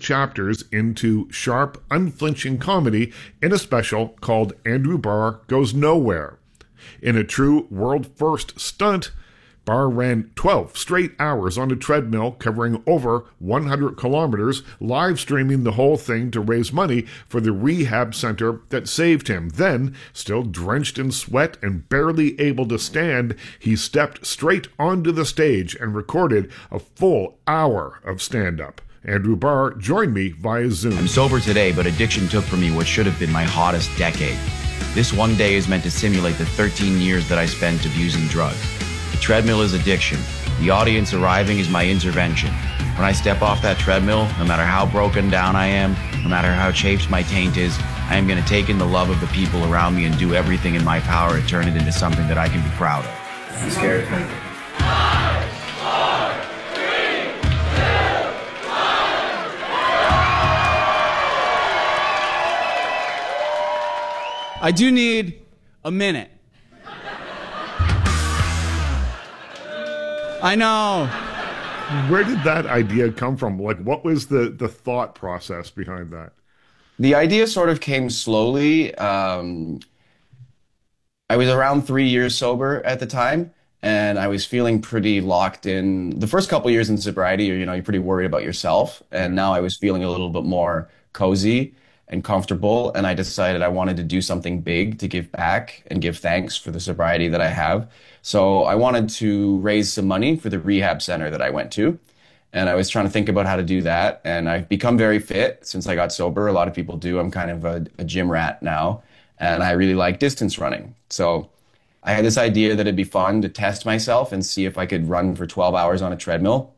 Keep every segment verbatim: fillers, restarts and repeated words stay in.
chapters into sharp, unflinching comedy in a special called Andrew Barr Goes Nowhere. In a true world-first stunt, Barr ran twelve straight hours on a treadmill covering over one hundred kilometers, live streaming the whole thing to raise money for the rehab center that saved him. Then, still drenched in sweat and barely able to stand, he stepped straight onto the stage and recorded a full hour of stand-up. Andrew Barr joined me via Zoom. I'm sober today, but addiction took from me what should have been my hottest decade. This one day is meant to simulate the thirteen years that I spent abusing drugs. The treadmill is addiction. The audience arriving is my intervention. When I step off that treadmill, no matter how broken down I am, no matter how chafed my taint is, I am going to take in the love of the people around me and do everything in my power to turn it into something that I can be proud of. I'm scared. Five, four, three, two, one. I do need a minute. I know. Where did that idea come from? Like, what was the, the thought process behind that? The idea sort of came slowly. Um, I was around three years sober at the time, and I was feeling pretty locked in. The first couple years in sobriety, you know, you're pretty worried about yourself, and now I was feeling a little bit more cozy and comfortable, and I decided I wanted to do something big to give back and give thanks for the sobriety that I have. So I wanted to raise some money for the rehab center that I went to, and I was trying to think about how to do that, and I've become very fit since I got sober. A lot of people do. I'm kind of a, a gym rat now, and I really like distance running. So I had this idea that it'd be fun to test myself and see if I could run for twelve hours on a treadmill.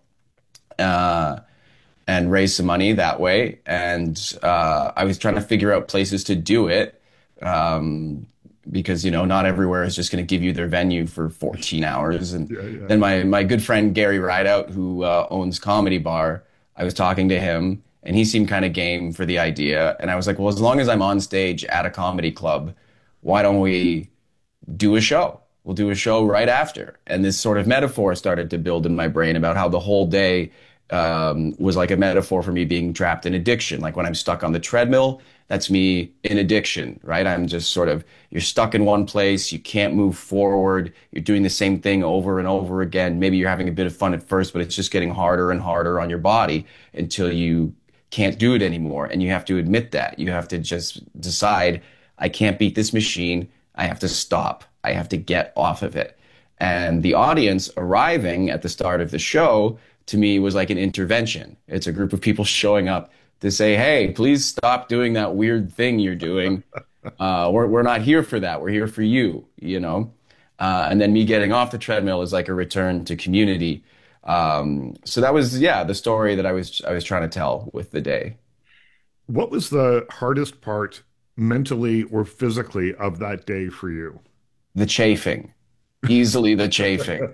Uh, and raise some money that way. And uh, I was trying to figure out places to do it um, because, you know, not everywhere is just going to give you their venue for fourteen hours. And yeah, yeah. Then my, my good friend Gary Rideout, who uh, owns Comedy Bar, I was talking to him, and he seemed kind of game for the idea. And I was like, well, as long as I'm on stage at a comedy club, why don't we do a show? We'll do a show right after. And this sort of metaphor started to build in my brain about how the whole day um, was like a metaphor for me being trapped in addiction. Like when I'm stuck on the treadmill, that's me in addiction, right? I'm just sort of, you're stuck in one place, you can't move forward, you're doing the same thing over and over again. Maybe you're having a bit of fun at first, but it's just getting harder and harder on your body until you can't do it anymore. And you have to admit that. You have to just decide, I can't beat this machine, I have to stop, I have to get off of it. And the audience arriving at the start of the show, to me, was like an intervention. It's a group of people showing up to say, hey, please stop doing that weird thing you're doing. Uh, we're, we're not here for that. We're here for you, you know? Uh, and then me getting off the treadmill is like a return to community. Um, so that was, yeah, the story that I was, I was trying to tell with the day. What was the hardest part mentally or physically of that day for you? The chafing. Easily the chafing.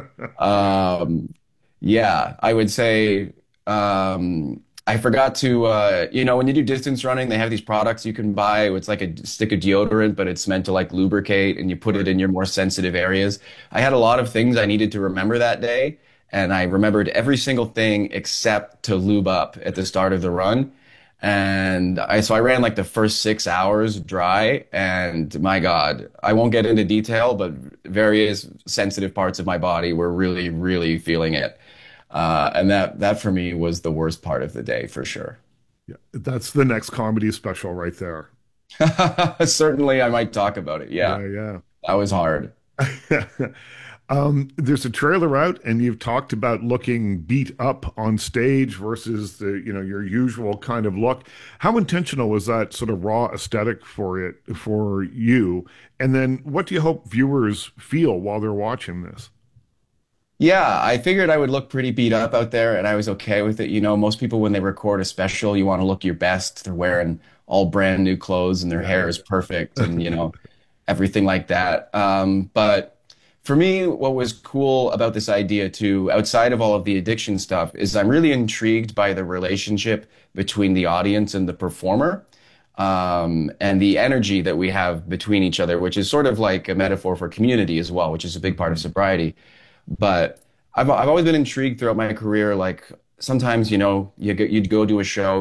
Um, yeah, I would say, um, I forgot to, uh, you know, when you do distance running, they have these products you can buy. It's like a stick of deodorant, but it's meant to like lubricate, and you put it in your more sensitive areas. I had a lot of things I needed to remember that day, and I remembered every single thing except to lube up at the start of the run. And I, so I ran like the first six hours dry, and my God, I won't get into detail, but various sensitive parts of my body were really, really feeling it. Uh, and that, that for me was the worst part of the day, for sure. Yeah, that's the next comedy special right there. Certainly, I might talk about it. Yeah, yeah, yeah. That was hard. um, there's a trailer out, and you've talked about looking beat up on stage versus the, you know, your usual kind of look. How intentional was that sort of raw aesthetic for it, for you? And then what do you hope viewers feel while they're watching this? Yeah, I figured I would look pretty beat up out there, and I was okay with it. You know, most people, when they record a special, you want to look your best. They're wearing all brand new clothes, and their hair is perfect, and, you know, everything like that. Um, but for me, what was cool about this idea, too, outside of all of the addiction stuff, is I'm really intrigued by the relationship between the audience and the performer, um, and the energy that we have between each other, which is sort of like a metaphor for community as well, which is a big part of sobriety. But I've I've always been intrigued throughout my career. Like sometimes, you know, you go, you'd go to a show,